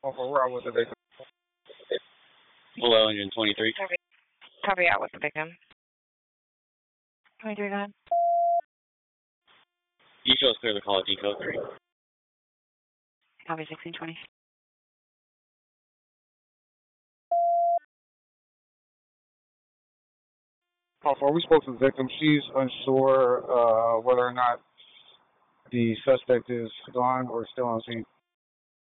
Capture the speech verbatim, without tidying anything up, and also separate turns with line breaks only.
Off of where I was the victim.
Below one twenty-three.
Copy. Copy out with the victim. twenty-three, go ahead.
Deco is clear to call it Deco three.
Copy sixteen twenty.
Off where we spoke to the victim. She's unsure uh, whether or not the suspect is gone or still on scene.